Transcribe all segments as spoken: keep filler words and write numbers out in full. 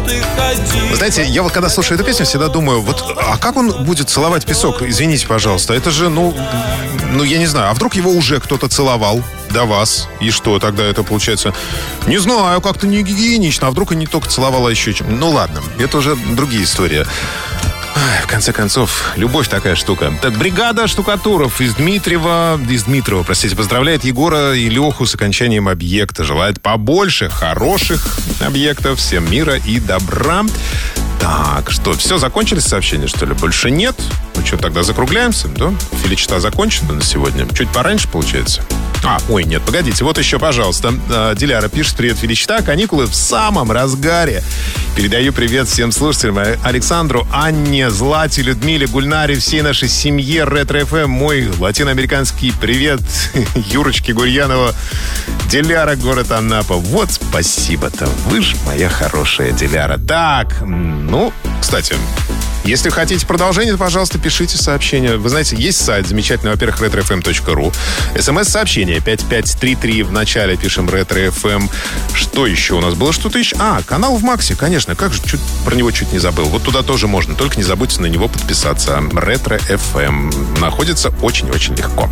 Вы знаете, я вот когда слушаю эту песню, всегда думаю, вот, а как он будет целовать песок? Извините, пожалуйста, это же, ну, ну, я не знаю, а вдруг его уже кто-то целовал до вас? И что, тогда это получается? Не знаю, как-то не гигиенично, а вдруг и не только целовала еще чем. Ну, ладно, это уже другие истории. В конце концов, любовь такая штука. Так, бригада штукатуров из Дмитриева, из Дмитриева, простите, поздравляет Егора и Леху с окончанием объекта. Желает побольше хороших объектов, всем мира и добра. Так, что, все, закончились сообщения, что ли? Больше нет? Ну что, тогда закругляемся, да? Филичта закончена на сегодня. Чуть пораньше, получается? А, ой, нет, погодите, вот еще, пожалуйста. Диляра пишет: привет, Филичта, каникулы в самом разгаре. Передаю привет всем слушателям: Александру, Анне, Злате, Людмиле, Гульнаре, всей нашей семье Ретро-эф эм. Мой латиноамериканский привет Юрочке Гурьянова, Диляра, город Анапа. Вот спасибо-то, вы ж моя хорошая Диляра. Так, ну, кстати, если хотите продолжение, то, пожалуйста, пишите сообщения. Вы знаете, есть сайт замечательный, во-первых, ретро эф эм точка ру. СМС-сообщение пять пять три три. В начале пишем Ретро-эф эм. Что еще у нас было? Что-то еще? А, канал в Максе, конечно. Как же, чуть, про него чуть не забыл. Вот туда тоже можно. Только не забудьте на него подписаться. Ретро-эф эм. Находится очень-очень легко.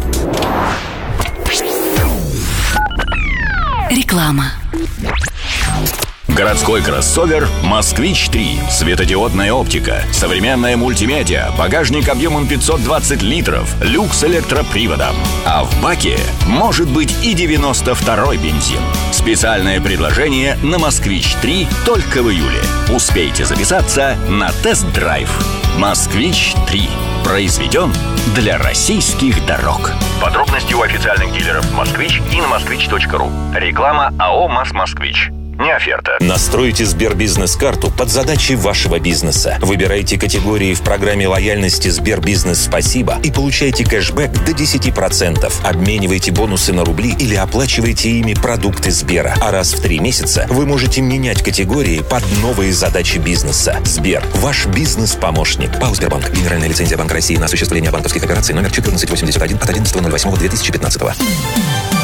Реклама. Городской кроссовер «Москвич три». Светодиодная оптика, современная мультимедиа, багажник объемом пятьсот двадцать литров, люк с электроприводом. А в баке может быть и девяносто второй бензин. Специальное предложение на «Москвич три» только в июле. Успейте записаться на тест-драйв. «Москвич три». Произведен для российских дорог. Подробности у официальных дилеров «Москвич» и на москвич точка ру. Реклама АО «МАЗ-Москвич». Не оферта. Настройте Сбербизнес-карту под задачи вашего бизнеса. Выбирайте категории в программе лояльности Сбербизнес Спасибо и получайте кэшбэк до десять процентов. Обменивайте бонусы на рубли или оплачивайте ими продукты Сбера. А раз в три месяца вы можете менять категории под новые задачи бизнеса. Сбер – ваш бизнес-помощник. ПАО «Сбербанк». Генеральная лицензия Банка России на осуществление банковских операций номер четырнадцать восемьдесят один от одиннадцатого ноль восьмого две тысячи пятнадцатого.